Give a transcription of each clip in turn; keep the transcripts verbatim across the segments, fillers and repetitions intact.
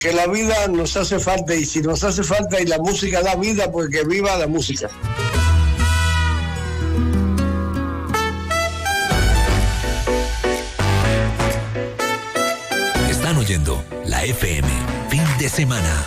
Que la vida nos hace falta, y si nos hace falta y la música da vida, pues que viva la música. Están oyendo la F M, fin de semana.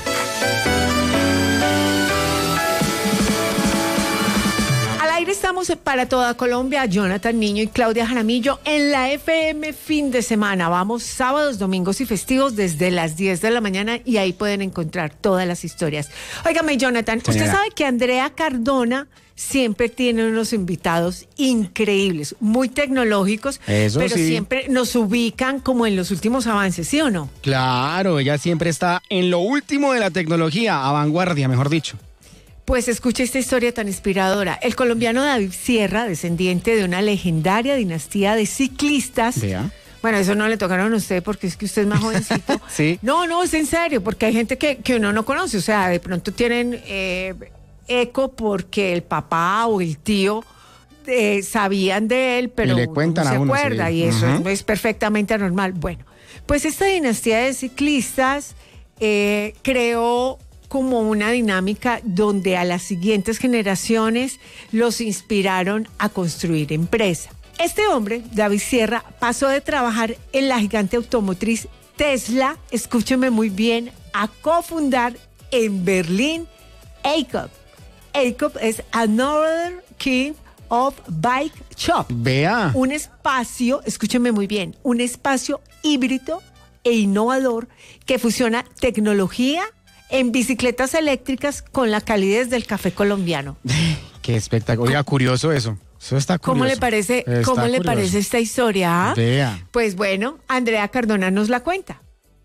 Estamos para toda Colombia, Jonathan Niño y Claudia Jaramillo en la F M fin de semana. Vamos sábados, domingos y festivos desde las diez de la mañana y ahí pueden encontrar todas las historias. Óigame, Jonathan, Señora. Usted sabe que Andrea Cardona siempre tiene unos invitados increíbles, muy tecnológicos, Eso pero sí. siempre nos ubican como en los últimos avances, ¿sí o no? Claro, ella siempre está en lo último de la tecnología, a vanguardia, mejor dicho. Pues escucha esta historia tan inspiradora. El colombiano David Sierra, descendiente de una legendaria dinastía de ciclistas. Vea. Bueno, eso no le tocaron a usted porque es que usted es más jovencito. Sí. No, no, es en serio, porque hay gente que, que uno no conoce. O sea, de pronto tienen eh, eco porque el papá o el tío eh, sabían de él, pero y le cuentan no se a uno, acuerda. sí. Y eso Uh-huh. es, es perfectamente normal. Bueno, pues esta dinastía de ciclistas eh, creó como una dinámica donde a las siguientes generaciones los inspiraron a construir empresa. Este hombre, David Sierra, pasó de trabajar en la gigante automotriz Tesla, escúcheme muy bien, a cofundar en Berlín ACOB. ACOB es Another King of Bike Shop. Vea. Un espacio, escúcheme muy bien, un espacio híbrido e innovador que fusiona tecnología en bicicletas eléctricas con la calidez del café colombiano. Qué espectáculo. Oiga, curioso eso. Eso está curioso. ¿Cómo le parece, Está cómo le curioso. parece esta historia? ¿Ah? Vea. Pues bueno, Andrea Cardona nos la cuenta.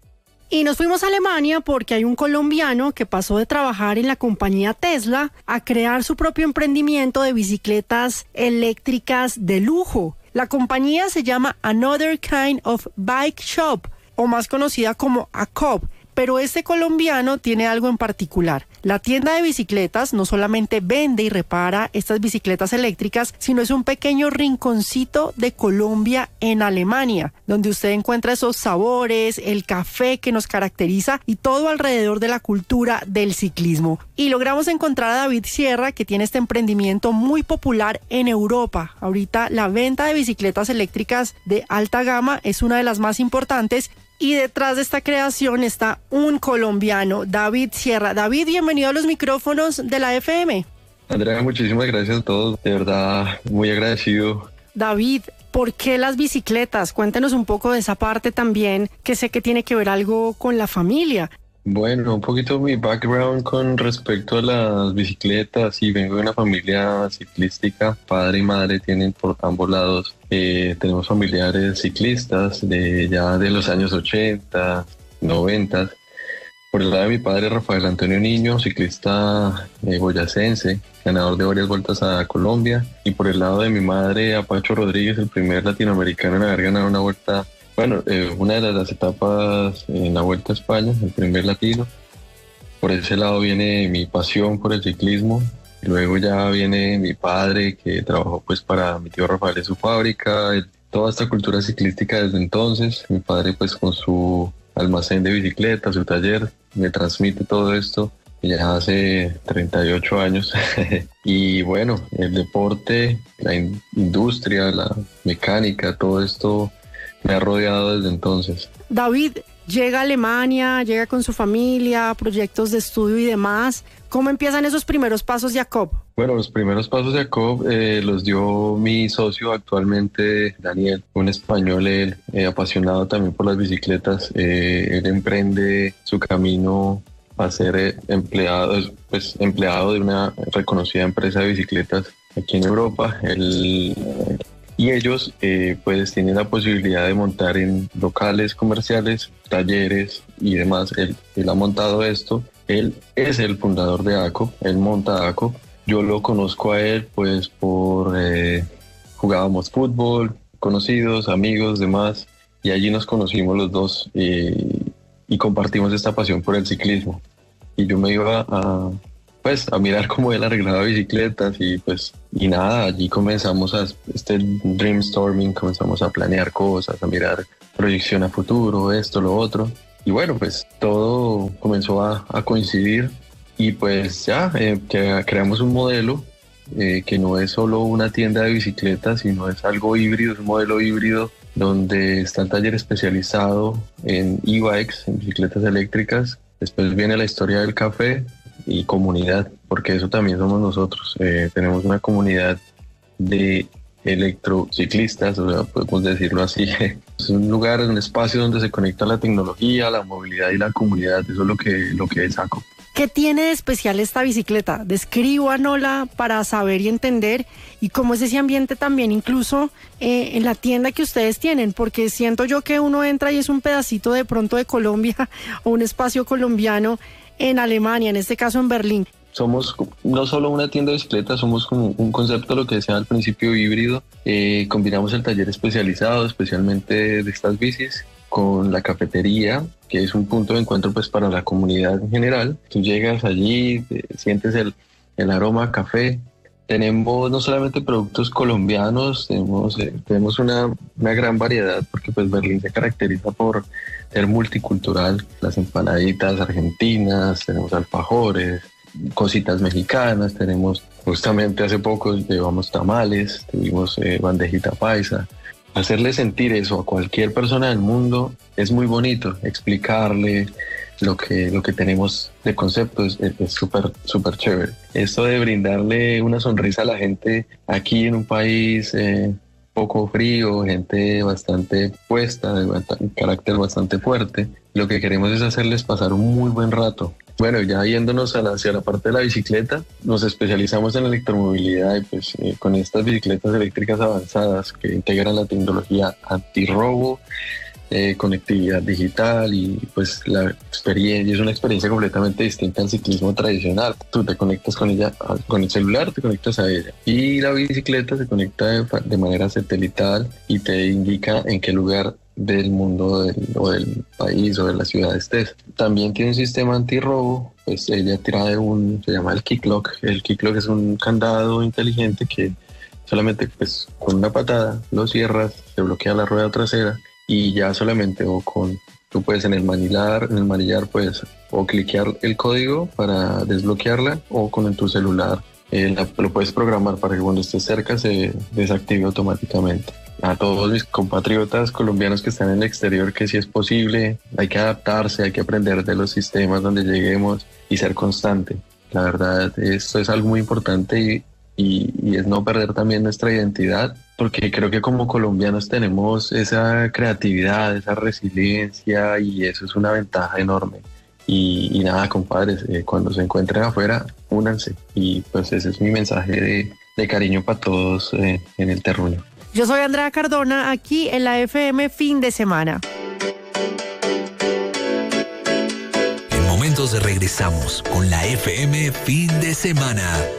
Y nos fuimos a Alemania porque hay un colombiano que pasó de trabajar en la compañía Tesla a crear su propio emprendimiento de bicicletas eléctricas de lujo. La compañía se llama Another Kind of Bike Shop, o más conocida como ACOB. Pero este colombiano tiene algo en particular. La tienda de bicicletas no solamente vende y repara estas bicicletas eléctricas, sino es un pequeño rinconcito de Colombia en Alemania, donde usted encuentra esos sabores, el café que nos caracteriza y todo alrededor de la cultura del ciclismo. Y logramos encontrar a David Sierra, que tiene este emprendimiento muy popular en Europa. Ahorita la venta de bicicletas eléctricas de alta gama es una de las más importantes. Y detrás de esta creación está un colombiano, David Sierra. David, bienvenido a los micrófonos de la F M. Andrea, muchísimas gracias a todos. De verdad, muy agradecido. David, ¿por qué las bicicletas? Cuéntenos un poco de esa parte también, que sé que tiene que ver algo con la familia. Bueno, un poquito mi background con respecto a las bicicletas, y vengo de una familia ciclística, padre y madre tienen por ambos lados, eh, tenemos familiares ciclistas de ya de los años ochenta, noventa. Por el lado de mi padre, Rafael Antonio Niño, ciclista eh, boyacense, ganador de varias vueltas a Colombia, y por el lado de mi madre, Apacho Rodríguez, el primer latinoamericano en haber ganado una vuelta. Bueno, eh, una de las etapas en la Vuelta a España, el primer latino. Por ese lado viene mi pasión por el ciclismo. Luego ya viene mi padre, que trabajó pues para mi tío Rafael en su fábrica. El, toda esta cultura ciclística desde entonces. Mi padre pues con su almacén de bicicletas, su taller, me transmite todo esto ya hace treinta y ocho años. Y bueno, el deporte, la in- industria, la mecánica, todo esto me ha rodeado desde entonces. David, llega a Alemania, llega con su familia, proyectos de estudio y demás. ¿Cómo empiezan esos primeros pasos de ACOB? Bueno, los primeros pasos de ACOB eh, los dio mi socio actualmente, Daniel, un español, él, eh, apasionado también por las bicicletas. Eh, él emprende su camino a ser eh, empleado, pues, empleado de una reconocida empresa de bicicletas aquí en Europa. Él... Eh, Y ellos eh, pues tienen la posibilidad de montar en locales comerciales, talleres y demás. Él, él ha montado esto. Él es el fundador de ACOB, él monta ACOB. Yo lo conozco a él pues por... Eh, jugábamos fútbol, conocidos, amigos, demás. Y allí nos conocimos los dos eh, y compartimos esta pasión por el ciclismo. Y yo me iba a... pues a mirar cómo él arreglaba bicicletas y pues y nada, allí comenzamos a este dreamstorming, comenzamos a planear cosas, a mirar proyección a futuro, esto, lo otro, y bueno, pues todo comenzó a, a coincidir y pues ya eh, que creamos un modelo eh, que no es solo una tienda de bicicletas, sino es algo híbrido, es un modelo híbrido donde está el taller especializado en e-bikes, en bicicletas eléctricas. Después viene la historia del café y comunidad, porque eso también somos nosotros. Eh, tenemos una comunidad de electrociclistas, o sea, podemos decirlo así. Es un lugar, un espacio donde se conecta la tecnología, la movilidad y la comunidad. Eso es lo que, lo que saco. ¿Qué tiene de especial esta bicicleta? Descríbanosla para saber y entender, y cómo es ese ambiente también incluso eh, en la tienda que ustedes tienen, porque siento yo que uno entra y es un pedacito de pronto de Colombia o un espacio colombiano en Alemania, en este caso en Berlín. Somos no solo una tienda de bicicletas, somos como un concepto, lo que decía al principio, híbrido. Eh, combinamos el taller especializado, especialmente de estas bicis, con la cafetería, que es un punto de encuentro pues para la comunidad en general. Tú llegas allí, te, sientes el, el aroma a café. Tenemos no solamente productos colombianos, tenemos, eh, tenemos una, una gran variedad, porque pues Berlín se caracteriza por ser multicultural. Las empanaditas argentinas, tenemos alfajores, cositas mexicanas, tenemos justamente hace poco llevamos tamales, tuvimos eh, bandejita paisa. Hacerle sentir eso a cualquier persona del mundo es muy bonito, explicarle lo que, lo que tenemos de concepto es súper, súper chévere. Esto de brindarle una sonrisa a la gente aquí en un país eh, poco frío, gente bastante puesta, de un carácter bastante fuerte, lo que queremos es hacerles pasar un muy buen rato. Bueno, ya yéndonos a la, hacia la parte de la bicicleta, nos especializamos en electromovilidad y pues eh, con estas bicicletas eléctricas avanzadas que integran la tecnología antirrobo, eh, conectividad digital y pues la experiencia, es una experiencia completamente distinta al ciclismo tradicional. Tú te conectas con ella, con el celular te conectas a ella y la bicicleta se conecta de, de manera satelital y te indica en qué lugar del mundo del, o del país o de la ciudad estés. También tiene un sistema antirrobo, pues ella trae un, se llama el kick lock. El kick lock es un candado inteligente que solamente pues con una patada lo cierras, se bloquea la rueda trasera y ya solamente o con, tú puedes en el manillar, en el manillar puedes o cliquear el código para desbloquearla o con tu celular eh, la, lo puedes programar para que cuando estés cerca se desactive automáticamente. A todos mis compatriotas colombianos que están en el exterior, que si es posible, hay que adaptarse, hay que aprender de los sistemas donde lleguemos y ser constante. La verdad, esto es algo muy importante y, y, y es no perder también nuestra identidad, porque creo que como colombianos tenemos esa creatividad, esa resiliencia y eso es una ventaja enorme. Y, y nada, compadres, eh, cuando se encuentren afuera, únanse. Y pues ese es mi mensaje de, de cariño para todos eh, en el terruño. Yo soy Andrea Cardona, aquí en la F M Fin de Semana. En momentos regresamos con la F M Fin de Semana.